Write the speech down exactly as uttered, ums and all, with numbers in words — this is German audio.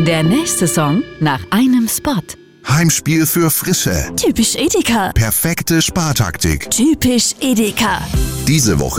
Der nächste Song nach einem Spot. Heimspiel für Frische. Typisch Edeka. Perfekte Spartaktik. Typisch Edeka. Diese Woche